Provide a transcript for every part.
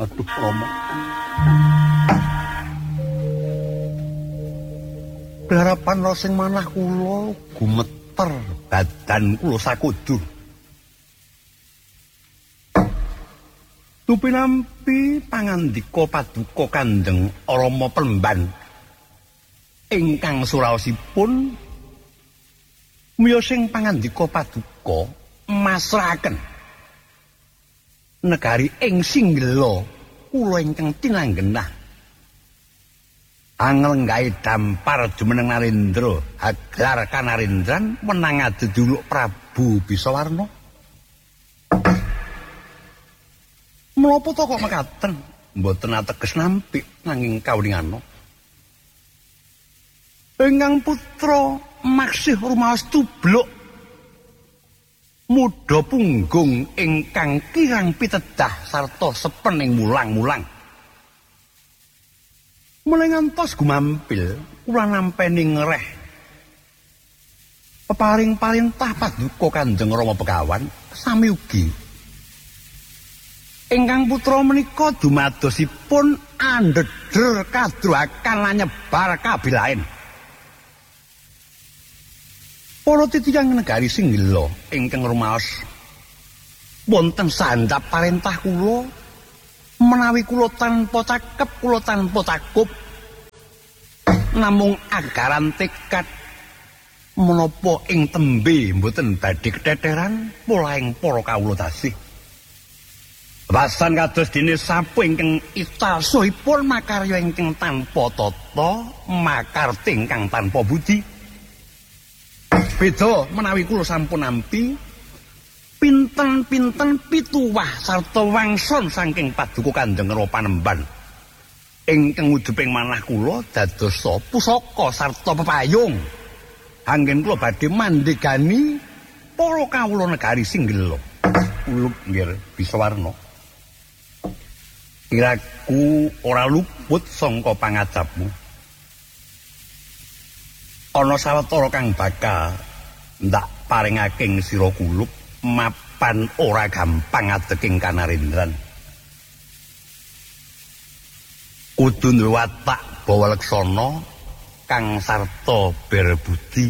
Aduh, Rama. Harapan ro sing manah kula gumeter badan kula sakudu. Tupinampi pangandika paduka Kanjeng Rama Plemban ingkang suraosipun miya sing pangandika paduka masrahaken negari ing Singgela kula ingkang tinanggenah anglenggahe dampar jumeneng Narendra Haglar Kanarendran menang adeduluk Prabu Bisawarna. Menapa to kok mekaten mboten ateges nampik nanging kawulingana ingkang putra maksih rumaos tubluk muda punggung ingkang kirang pitedah sarta sepening mulang-mulang. Mulai ngantos gumampil kula nampi ngreh peparing parintah paduka Kanjeng Rama Begawan sami ugi ingkang putra menika dumadosipun andhedher kadruakan lan nyebar kabilahen. Para titiyang negari Singgela ingkang rumaos wonten sandhap parentah kula menawi kula tanpa cakep kula tanpa cakup namung agaran tekad menapa ing tembe mboten badhe keteteran polaing para kawula tasih. Wasan kados dene sapu ingkang itasihipun makarya ingkang tanpa tata makarti ingkang tanpa budi. Beda menawi kula sampun nampi pinten-pinten pituwah sarta wangsul saking paduka Kanjeng Rama Panemban ingkang wujuping manah kula dadosa pusaka sarta pepayung anggen kula badhe mandhegani para kawula negari Singgela. Kula nggih Bisawarna kiraku ora luput sangka pangajapmu. Ana sawetara kang bakal ndak paringaking sira kulup mapan ora gampang adeking Kanarendran. Kudu duwe watak bawaleksana kang sarta berbudi.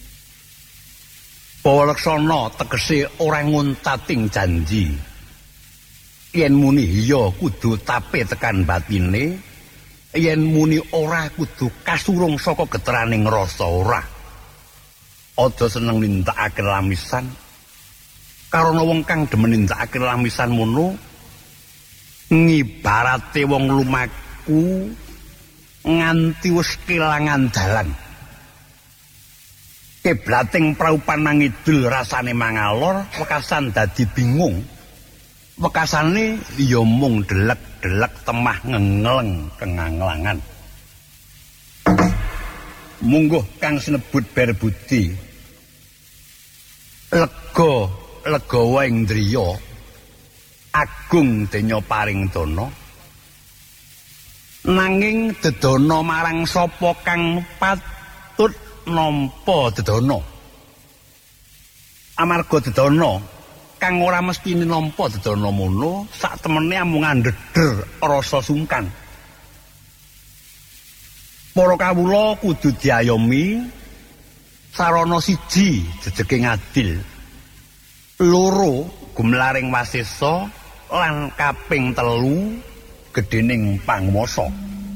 Bawaleksana tegese ora nguntating janji. Yen muni iya kudu tape tekan batine, yen muni ora kudu kasurung saka geteraning rasa ora. Aja seneng nindakake lamisan. Karana wong kang demen nindakake lamisan mono ngibarate wong lumaku nganti wis kelangan dalan. Kiblating praupan mangidul rasane mangalor, wekasan dadi bingung. Wekasane ya mung delek-delek temah ngengleng kenganglangan. Mungguh kang sinebut berbudi. Lega wae indriya agung denya paring dana. Nanging dedana marang sapa kang patut nampa dedana. Amarga dedana kang ora mesti nampa dedana mono sak temene amung andhedher rasa sungkan. Para kawula kudu diayomi sarana siji jejege ngadil, loro gumlaring wasesa lan kaping telu gedhening pangmasa.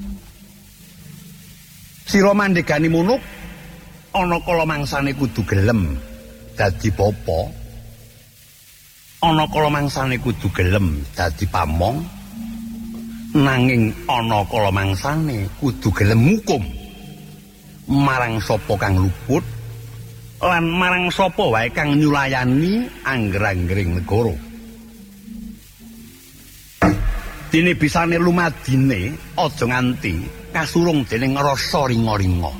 Sira mandhegani munuk ana kala mangsane kudu gelem dadi bapa. Ana kala mangsane kudu gelem dadi pamong, nanging ana kala mangsane kudu gelem hukum marang sapa kang luput lan marang sapa wae kang nyulayani angger-anggering negara. Dene bisane lumadine aja nganti kasurung dening rasa ringa-ringa.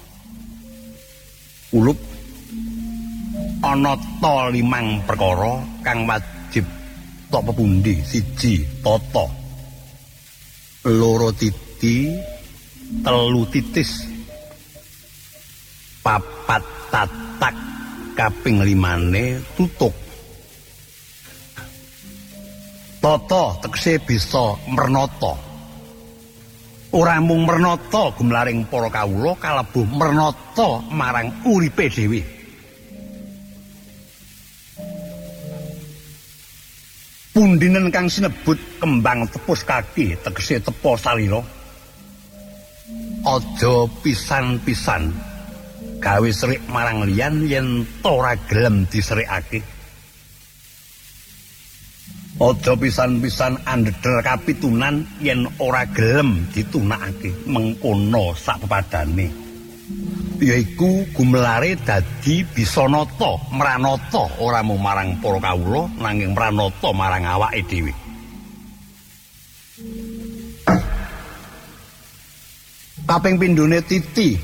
Ulup ana ta 5 perkara kang wajib tok pepundi. Siji, tata. Loro titi, telu titis. Papat tatak, kaping 5 tutuk. Tata tegese bisa mernata. Ora mung mernata gumlaring para kawula kalebu mernata marang uripe dhewe. Pundinen kang sinebut kembang tepus kaki tegese tepa salira. Aja pisan-pisan gawe serik marang liyan yen ora gelem diserikake. Aja pisan-pisan andheder kapitunan yen ora gelem ditunakake mengkono sapepadane. Yaiku gumelare dadi bisa nata, mranata ora mung marang para kawula nanging mranata marang awake dhewe. Kaping pindhone titi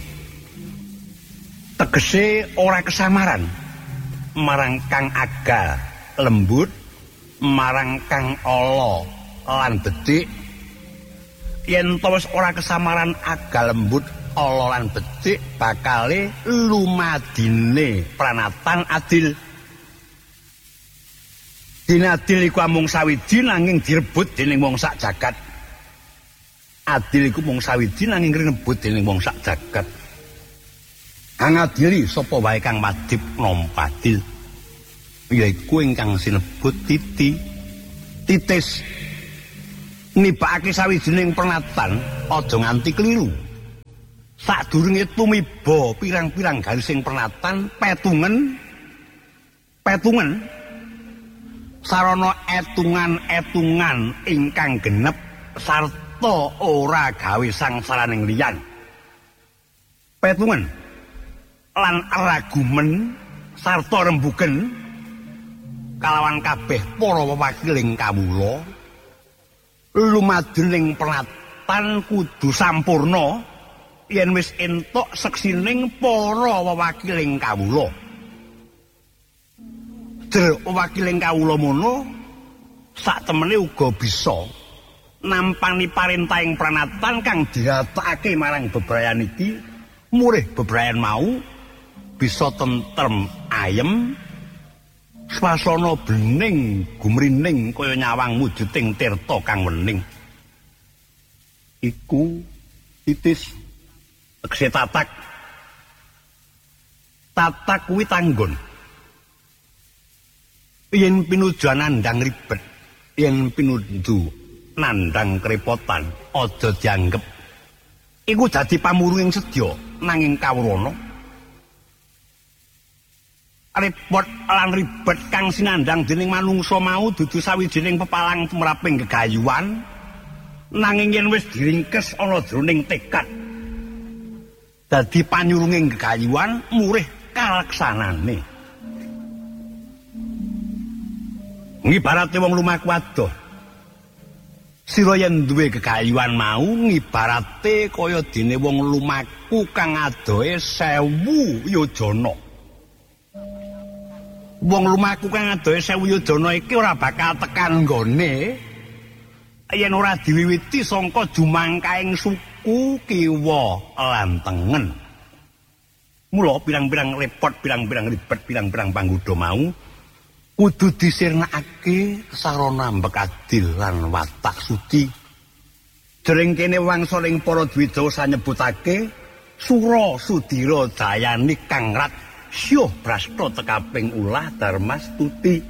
tegese ora kesamaran marang kang agal, lembut marang kang ala lan becik. Yen wis ora kesamaran agal lembut ala lan becik bakale lumadine pranatan adil. Dene adil iku amung sawiji nanging direbut dening wong sak jagat. Adil iku mung sawiji nanging rebut dening wong sak jagat. Kang adili sapa wae kang wajib nampa adil. Yaiku ingkang sinebut titis. Nibakake sawijining pernatan aja nganti kliru. Sadurunge tumiba pirang-pirang garising pernatan petungan sarana etungan ingkang genep sarta ora gawe sangsaraning liyan. Petungan lan ragumen sarta rembugen kalawan kabeh para wewakiling kawula lumadhening pernatan kudu sampurna yen wis entuk seksining para wewakiling kawula. Jer wewakiling kawula mono sak temene uga bisa nampani parentahing pranatan kang diratakake marang bebrayan iki, murih bebrayan mau bisa tentrem ayem, swasana bening gumrining kaya nyawang wujuding tirta kang wening. Iku titis tegese tatak. Tatak kuwi tanggon. Yen pinuju nandhang ribet, yen pinuju nandhang kerepotan, aja dianggep iku dadi pamurung sedya nanging kawrana. Repot lan ribet kang sinandhang dening manungsa mau dudu sawijining pepalang tumraping gegayuhan, nanging yen wis diringkes ana jroning tekad dadi panyurunging gegayuhan murih kaleksanane. Ngibarate wong lumaku adoh, sira yen duwe gegayuhan mau ngibarate kaya dene wong lumaku kang adohe 1000 yojana. Wong lumaku kang adohe 1000 yojana iki ora bakal tekan nggone yen ora diwiwiti saka jumangkaing suku kiwa lan tengen. Mula pirang-pirang repot, pirang-pirang ribet, pirang-pirang panggoda mau kudu disirnakake sarana mbekadil lan watak suci. Jering kene wangsaling para dwija sanyebutake Sura Sudira Dayani kang rat syuh brasta tekaping ulah Darmastuti.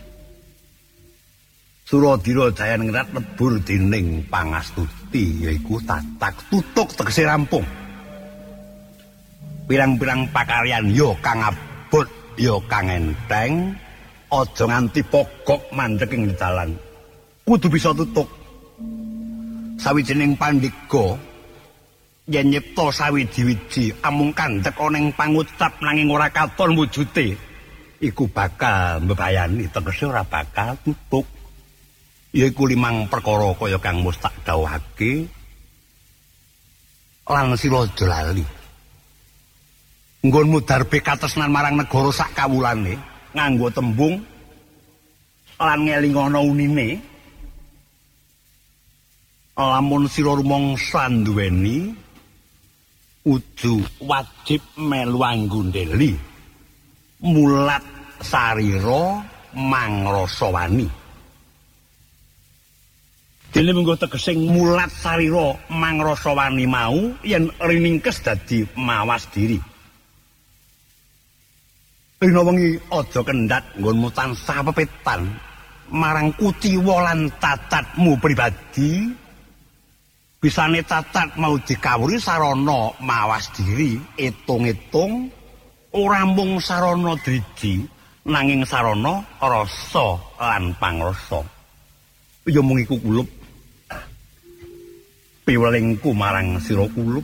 Suradira Dayani rat lebur dening pangastuti yaiku tatak tutuk tegese rampung. Pirang-pirang pakaryan ya kang abot ya kang enteng, aja nganti pogok mandheg ing dalan. Kudu bisa tutuk. Sawijining pandhiga yen nyipta sawiji-wiji amung kandhek ana ing pangucap nanging ora katon wujude, iku bakal mbebayani tegese ora bakal tutuk. Yaiku 5 perkara kaya kang mustak dawuhake lan sira aja lali. Nggonmu darbe katresnan marang negara sak kawulane nganggo tembung lan ngelingana unine. Lamun sira rumangsa duweni uju wajib melu anggondeli mulat sarira mangrasa wani. Dene munggo tegesing mulat sarira mangrasa wani mau yen riningkes dadi mawas diri. Rina wengi aja kendhat nggonmu tansah pepetan marang kutiwa lan cacatmu pribadi. Bisane cacat mau dikawuri sarana mawas diri, etung-etung ora mung sarana driji nanging sarana rasa lan pangrasa. Ya mung iku kulup piwelingku marang sira kulup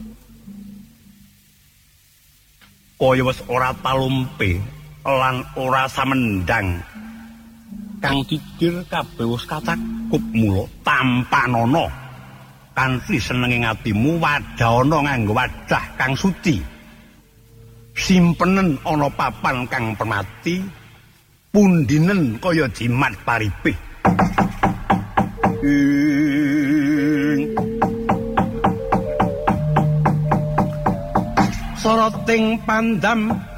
kaya wis ora talumpe lan ora samendang kang dikir kabeh wis kacakup mula tampanana kanthi senenging atimu wadana nganggo wadah kang suci simpenen ana papan kang permati pundinen kaya jimat paripih soroting pandam